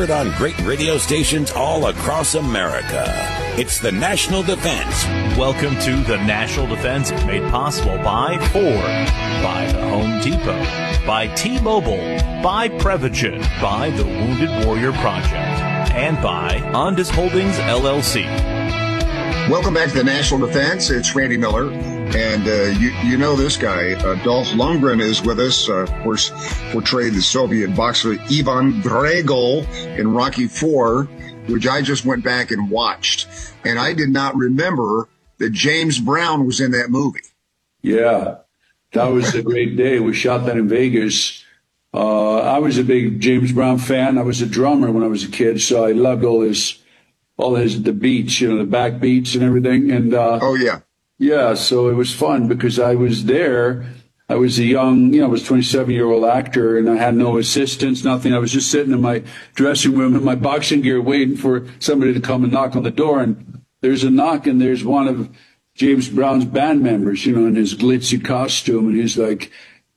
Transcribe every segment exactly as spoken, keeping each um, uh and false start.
heard on great radio stations all across America. It's the National Defense. Welcome to the National Defense, made possible by Ford, by the Home Depot, by T-Mobile, by Prevagen, by the Wounded Warrior Project, and by Ondas Holdings, L L C. Welcome back to the National Defense. It's Randy Miller. And uh, you you know this guy, uh, Dolph Lundgren, is with us. Uh, of course, portrayed the Soviet boxer Ivan Drago in Rocky four, which I just went back and watched. And I did not remember that James Brown was in that movie. Yeah, that was a great day. We shot that in Vegas. Uh, I was a big James Brown fan. I was a drummer when I was a kid, so I loved all his, all his, the beats, you know, the back beats and everything. And uh, oh, yeah. Yeah, so it was fun because I was there. I was a young, you know, I was a twenty-seven-year-old actor, and I had no assistants, nothing. I was just sitting in my dressing room in my boxing gear waiting for somebody to come and knock on the door. And there's a knock, and there's one of James Brown's band members, you know, in his glitzy costume. And he's like,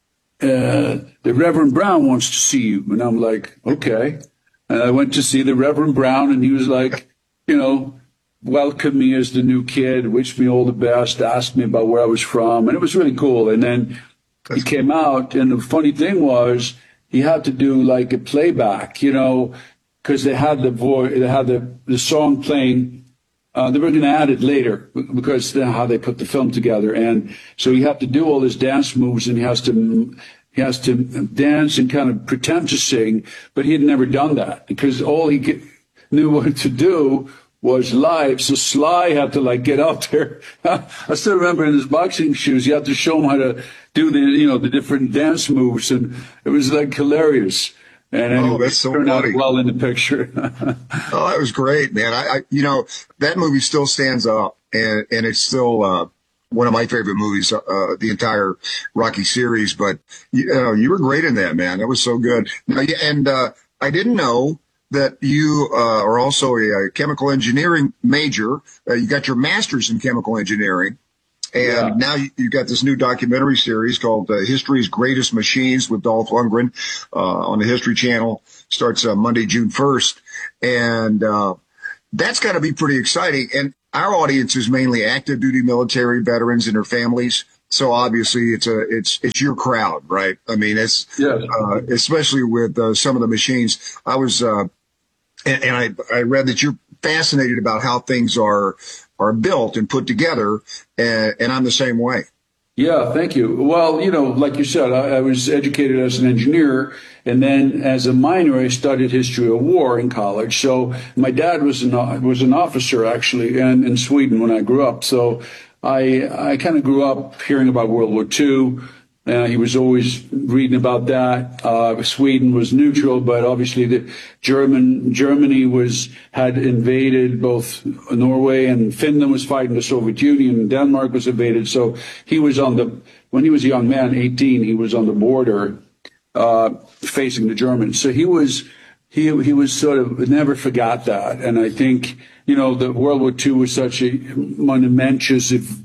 uh, the Reverend Brown wants to see you. And I'm like, okay. And I went to see the Reverend Brown, and he was like, you know, welcomed me as the new kid, wished me all the best, asked me about where I was from, and it was really cool. And then he came out, and the funny thing was he had to do like a playback, you know, because they had the voice, they had the, the song playing. Uh, they were going to add it later because that's how they put the film together. And so he had to do all his dance moves, and he has to he has to dance and kind of pretend to sing, but he had never done that because all he could, knew what to do was live. So Sly had to like get out there. I still remember in his boxing shoes, you had to show him how to do the, you know, the different dance moves. And it was like hilarious. And anyway, oh, that's so turned funny. out well in the picture. Oh, that was great, man. I, I, you know, that movie still stands up, and, and it's still, uh, one of my favorite movies, uh, the entire Rocky series. But, you know, you were great in that, man. That was so good. Now, and, uh, I didn't know that you uh, are also a, a chemical engineering major. Uh, you got your master's in chemical engineering. And yeah. now you, you got this new documentary series called uh, History's Greatest Machines with Dolph Lundgren uh, on the History Channel. Starts uh, Monday, June first. And uh, that's got to be pretty exciting. And our audience is mainly active duty military veterans and their families. So obviously it's a, it's, it's your crowd, right? I mean, it's, yes. uh, especially with uh, some of the machines. I was, uh, and, and I, I read that you're fascinated about how things are, are built and put together. And, and I'm the same way. Yeah, thank you. Well, you know, like you said, I, I was educated as an engineer, and then as a minor, I studied history of war in college. So my dad was an, was an officer actually, and in Sweden when I grew up. So I, I kind of grew up hearing about World War Two. Uh, he was always reading about that. Uh, Sweden was neutral, but obviously the German, Germany was, had invaded both Norway, and Finland was fighting the Soviet Union, and Denmark was invaded. So he was on the, when he was a young man, eighteen, he was on the border, uh, facing the Germans. So he was, he, he was sort of, never forgot that. And I think, you know, the World War Two was such a monumentous event.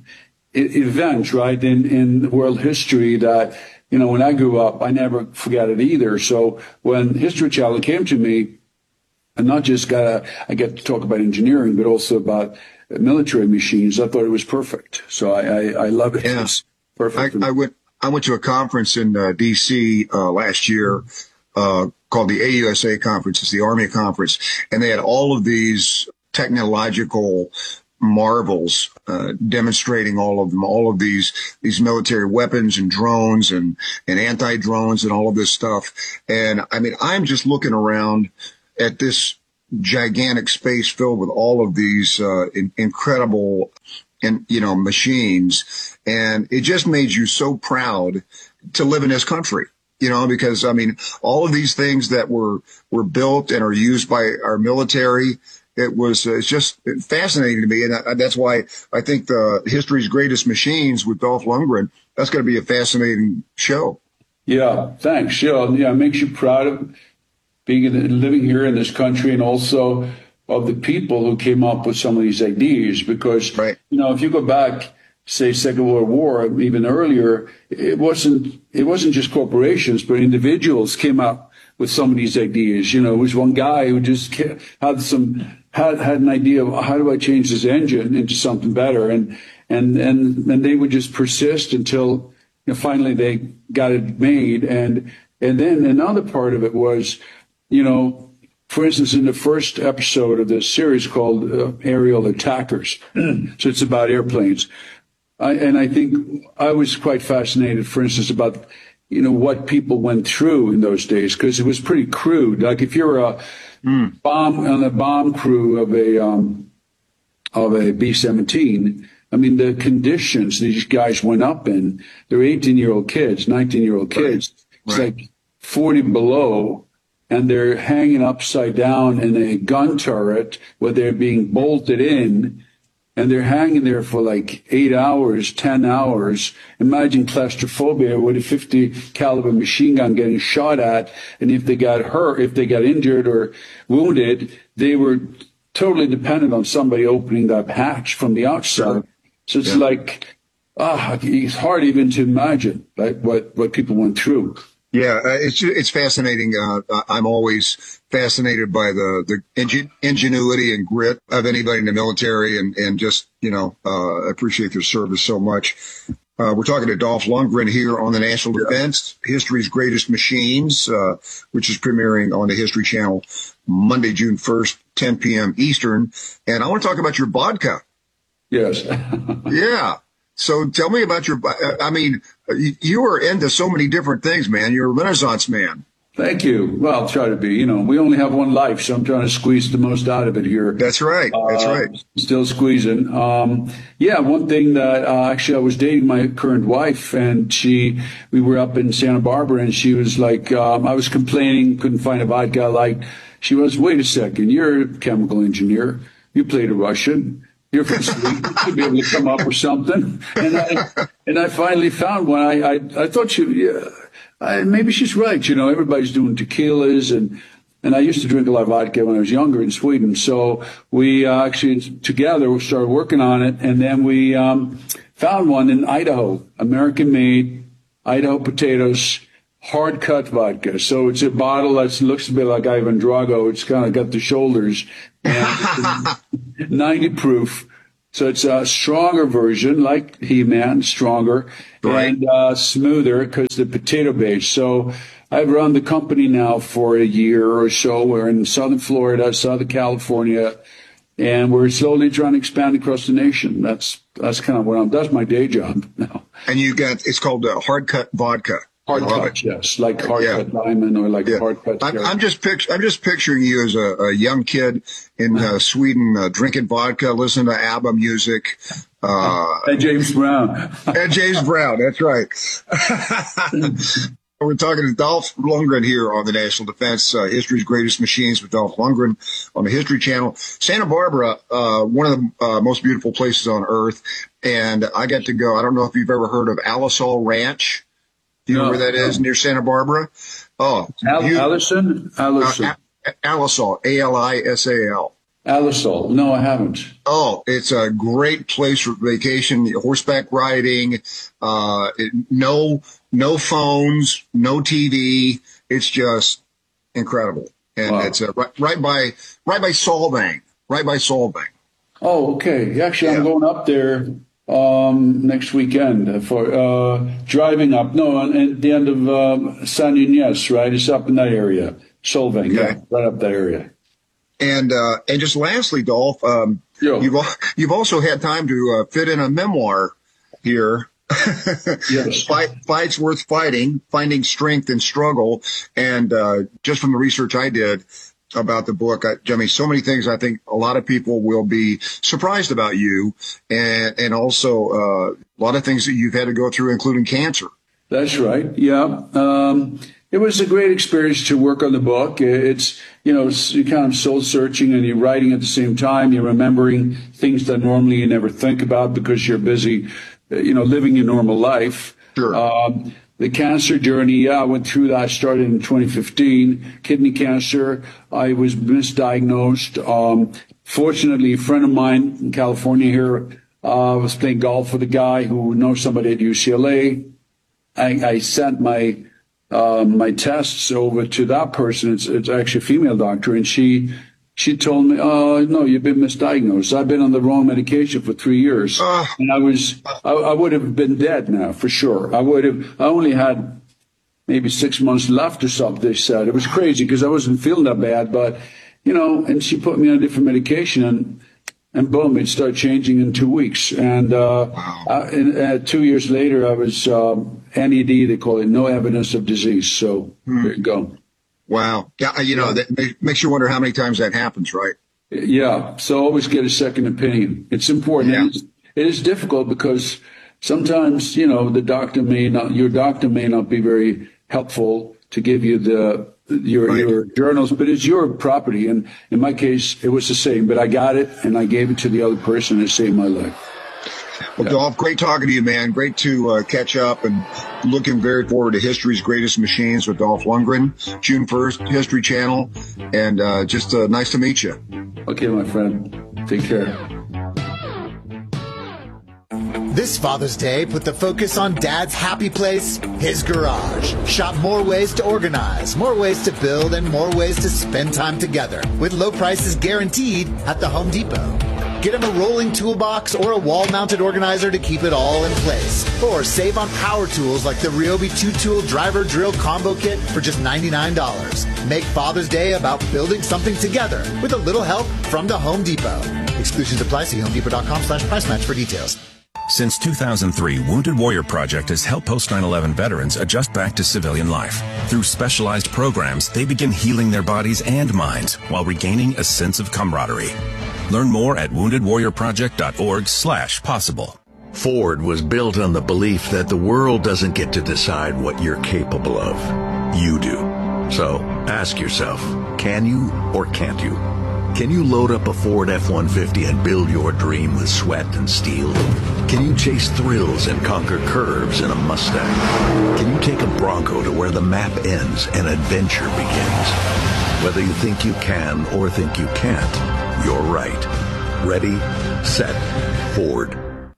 event, right, in, in world history that, you know, when I grew up, I never forgot it either. So when History Channel came to me, and not just got a, I get to talk about engineering, but also about military machines, I thought it was perfect. So I, I, I love it. Yeah. It's perfect. I, I went, I went to a conference in uh, D C uh, last year uh, called the A U S A conference. It's the Army conference. And they had all of these technological marvels, uh, demonstrating all of them, all of these, these military weapons and drones and, and anti-drones and all of this stuff. And I mean, I'm just looking around at this gigantic space filled with all of these, uh, in, incredible, and, you know, machines. And it just made you so proud to live in this country. You know, because I mean, all of these things that were, were built and are used by our military, it was uh, it's just fascinating to me. And I, that's why I think the History's Greatest Machines with Dolph Lundgren, that's going to be a fascinating show. Yeah, thanks. Yeah, yeah, it makes you proud of being in, living here in this country, and also of the people who came up with some of these ideas. Because, right. you know, if you go back, say, Second World War, even earlier, it wasn't it wasn't just corporations, but individuals came up with some of these ideas. You know, it was one guy who just had some had had an idea of how do I change this engine into something better, and and and and they would just persist until, you know, finally they got it made. And and then another part of it was, you know, for instance, in the first episode of this series called uh, Aerial Attackers, so it's about airplanes. I, and I think I was quite fascinated, for instance, about, you know, what people went through in those days, because it was pretty crude. Like if you're a mm. bomb on a bomb crew of a um, of a B seventeen, I mean, the conditions these guys went up in, they're eighteen-year-old kids, nineteen-year-old kids. Right. It's right. like forty below, and they're hanging upside down in a gun turret where they're being bolted in. And they're hanging there for like eight hours, ten hours. Imagine claustrophobia with a fifty caliber machine gun getting shot at. And if they got hurt, if they got injured or wounded, they were totally dependent on somebody opening that hatch from the outside. So it's yeah. like, ah, it's hard even to imagine like what, what people went through. Yeah, uh, it's it's fascinating. Uh, I'm always fascinated by the the ingen- ingenuity and grit of anybody in the military, and and just, you know, uh, appreciate their service so much. Uh, we're talking to Dolph Lundgren here on the National yeah. Defense, History's Greatest Machines, uh, which is premiering on the History Channel Monday, June first, ten p.m. Eastern. And I want to talk about your vodka. Yes. yeah. So tell me about your, I mean, you are into so many different things, man. You're a Renaissance man. Thank you. Well, I'll try to be. You know, we only have one life, so I'm trying to squeeze the most out of it here. That's right. That's uh, right. Still squeezing. Um, yeah, one thing that uh, actually I was dating my current wife, and she, we were up in Santa Barbara, and she was like, um, I was complaining, couldn't find a vodka I liked. She was, wait a second, you're a chemical engineer. You played a Russian. You're from Sweden. You should be able to come up with something. And I, and I finally found one. I, I, I thought she, yeah, I, maybe she's right. You know, everybody's doing tequilas, and, and I used to drink a lot of vodka when I was younger in Sweden. So we uh, actually together started working on it. And then we, um, found one in Idaho, American made, Idaho potatoes, hard cut vodka. So it's a bottle that looks a bit like Ivan Drago. It's kind of got the shoulders, and ninety proof. So it's a stronger version, like He-Man, stronger right. and uh, smoother because the potato base. So I've run the company now for a year or so. We're in Southern Florida, Southern California, and we're slowly trying to expand across the nation. That's that's kind of what I'm. That's my day job now. And you got it's called uh, hard cut vodka. Hard cut, yes, like hard yeah. cut diamond or like yeah. hard cut. I'm, I'm just pict- I'm just picturing you as a, a young kid in uh, Sweden, uh, drinking vodka, listening to ABBA music. Uh, and James Brown. and James Brown, that's right. We're talking to Dolph Lundgren here on the National Defense, uh, History's Greatest Machines with Dolph Lundgren on the History Channel. Santa Barbara, uh, one of the uh, most beautiful places on earth. And I got to go. I don't know if you've ever heard of Alisal Ranch. Do you no, know where that no. is near Santa Barbara? Oh, Al- you, Allison? Allison. Uh, Alisal, A L I S A L. Alisal. No, I haven't. Oh, it's a great place for vacation, horseback riding, uh, it, no, no phones, no T V. It's just incredible. And wow. it's uh, right, right by, right by Solvang, right by Solvang. Oh, okay. Actually, yeah. I'm going up there um next weekend for uh driving up no at the end of um, San Ynez, right? It's up in that area, Solvang, okay. yeah, right up that area. And uh and just lastly, Dolph, um Yo. you've you've also had time to uh, fit in a memoir here. Yes. Fight, Fights Worth Fighting, Finding Strength in Struggle. And uh just from the research I did about the book, I, I mean, so many things I think a lot of people will be surprised about you, and and also uh, a lot of things that you've had to go through, including cancer. That's right. Yeah. Um, it was a great experience to work on the book. It's, you know, it's, you're kind of soul searching and you're writing at the same time. You're remembering things that normally you never think about because you're busy, you know, living your normal life. Sure. Um, The cancer journey, yeah, I went through that. I started in twenty fifteen, kidney cancer. I was misdiagnosed. Um, fortunately, a friend of mine in California here uh, was playing golf with a guy who knows somebody at U C L A. I, I sent my uh, my tests over to that person. It's, it's actually a female doctor, and she she told me, "Oh, no, you've been misdiagnosed. I've been on the wrong medication for three years, Uh. and I was I, I would have been dead now for sure. I would have. I only had maybe six months left or something." They said it was crazy because I wasn't feeling that bad, but you know. And she put me on a different medication, and. And boom, it started changing in two weeks. And, uh, Wow. uh, and uh, two years later, I was um, N E D, they call it, no evidence of disease. So Hmm. there you go. Wow. Yeah, you know, that ma- makes you wonder how many times that happens, right? Yeah. So always get a second opinion. It's important. Yeah. It, is, it is difficult because sometimes, you know, the doctor may not, your doctor may not be very helpful to give you the your Right. your journals, but it's your property. And in my case, it was the same. But I got it, and I gave it to the other person, and it saved my life. Well, Yeah. Dolph, great talking to you, man. Great to uh, catch up, and looking very forward to History's Greatest Machines with Dolph Lundgren, June first, History Channel. And uh, just uh, nice to meet you. Okay, my friend. Take care. This Father's Day, put the focus on Dad's happy place, his garage. Shop more ways to organize, more ways to build, and more ways to spend time together with low prices guaranteed at the Home Depot. Get him a rolling toolbox or a wall-mounted organizer to keep it all in place. Or save on power tools like the Ryobi two-tool driver drill combo kit for just ninety-nine dollars. Make Father's Day about building something together with a little help from the Home Depot. Exclusions apply. See homedepot.com slash price match for details. Since two thousand three, Wounded Warrior Project has helped post nine eleven veterans adjust back to civilian life. Through specialized programs, they begin healing their bodies and minds while regaining a sense of camaraderie. Learn more at wounded warrior project dot org slash possible. Ford was built on the belief that the world doesn't get to decide what you're capable of. You do. So ask yourself, can you or can't you? Can you load up a Ford F one fifty and build your dream with sweat and steel? Can you chase thrills and conquer curves in a Mustang? Can you take a Bronco to where the map ends and adventure begins? Whether you think you can or think you can't, you're right. Ready, set, Ford.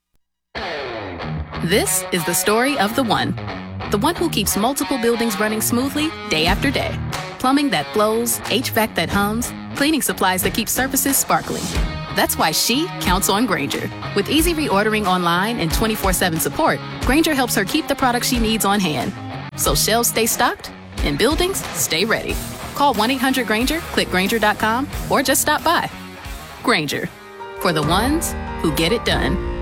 This is the story of the one. The one who keeps multiple buildings running smoothly day after day. Plumbing that flows, H V A C that hums, cleaning supplies that keep surfaces sparkling. That's why she counts on Grainger. With easy reordering online and twenty-four seven support, Grainger helps her keep the products she needs on hand. So shelves stay stocked and buildings stay ready. Call one eight hundred Grainger, click Grainger dot com, or just stop by. Grainger, for the ones who get it done.